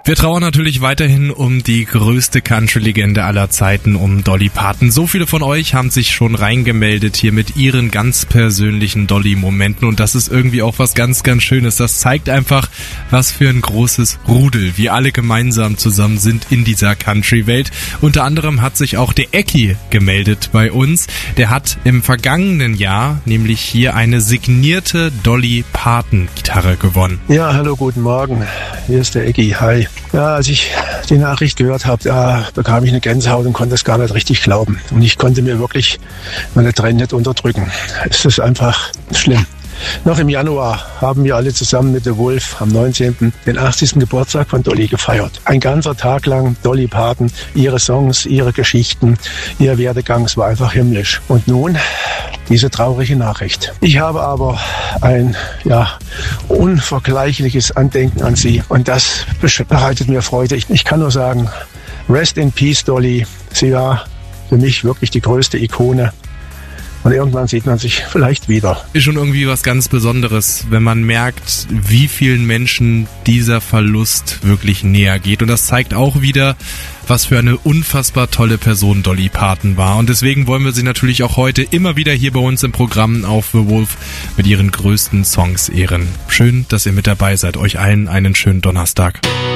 Wir trauern natürlich weiterhin um die größte Country-Legende aller Zeiten, um Dolly Parton. So viele von euch haben sich schon reingemeldet hier mit ihren ganz persönlichen Dolly-Momenten und das ist irgendwie auch was ganz, ganz Schönes. Das zeigt einfach, was für ein großes Rudel wir alle gemeinsam zusammen sind in dieser Country-Welt. Unter anderem hat sich auch der Ecki gemeldet bei uns. Der hat im vergangenen Jahr nämlich hier eine signierte Dolly Parton-Gitarre gewonnen. Ja, hallo, guten Morgen. Hier ist der Ecki. Hi. Ja, als ich die Nachricht gehört habe, da bekam ich eine Gänsehaut und konnte es gar nicht richtig glauben. Und ich konnte mir wirklich meine Tränen nicht unterdrücken. Es ist einfach schlimm. Noch im Januar haben wir alle zusammen mit The Wolf am 19. den 80. Geburtstag von Dolly gefeiert. Ein ganzer Tag lang Dolly Parton, ihre Songs, ihre Geschichten, ihr Werdegang, es war einfach himmlisch. Und nun diese traurige Nachricht. Ich habe aber ein unvergleichliches Andenken an sie und das bereitet mir Freude. Ich kann nur sagen, rest in peace, Dolly. Sie war für mich wirklich die größte Ikone. Und irgendwann sieht man sich vielleicht wieder. Ist schon irgendwie was ganz Besonderes, wenn man merkt, wie vielen Menschen dieser Verlust wirklich näher geht. Und das zeigt auch wieder, was für eine unfassbar tolle Person Dolly Parton war. Und deswegen wollen wir sie natürlich auch heute immer wieder hier bei uns im Programm auf The Wolf mit ihren größten Songs ehren. Schön, dass ihr mit dabei seid. Euch allen einen schönen Donnerstag.